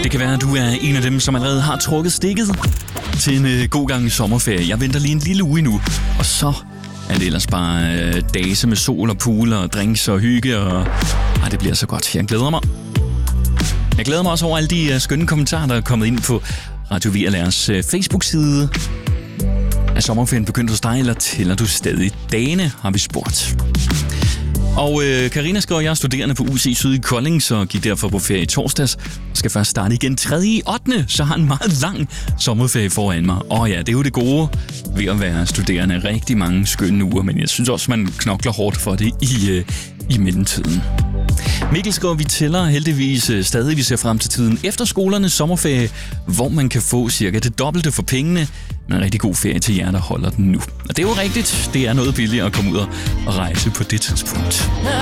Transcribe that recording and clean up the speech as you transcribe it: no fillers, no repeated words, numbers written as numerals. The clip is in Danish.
Det kan være, at du er en af dem, som allerede har trukket stikket til en god gang sommerferie. Jeg venter lige en lille uge endnu, og så er det ellers bare dage med sol og pool og drinks og hygge, og det bliver så godt. Jeg glæder mig. Jeg glæder mig også over alle de skønne kommentarer, der er kommet ind på Radio VLR's Facebook-side. Er sommerferien begyndt hos dig, eller tæller du stadig dagene, har vi spurgt. Og Karina skriver, at jeg er studerende på UC Syd i Kolding, så gik derfor på ferie i torsdags og skal først starte igen 3.8. Så har en meget lang sommerferie foran mig. Og ja, det er jo det gode ved at være studerende. Rigtig mange skønne uger, men jeg synes også, man knokler hårdt for det i mellemtiden. Mikkel skriver, vi tæller heldigvis stadig. Vi ser frem til tiden efter skolernes sommerferie, hvor man kan få cirka det dobbelte for pengene. Men en rigtig god ferie til jer, der holder den nu. Og det er jo rigtigt. Det er noget billigere at komme ud og rejse på det tidspunkt.